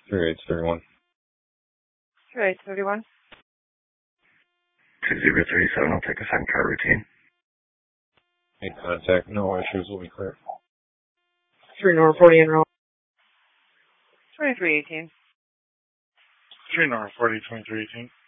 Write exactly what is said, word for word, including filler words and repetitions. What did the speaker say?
three eight thirty-one. three eight thirty-one. two zero three seven, I'll take a second car routine. Made contact, no issues, will be clear. three North forty in row. twenty-three eighteen. three North forty, twenty-three eighteen.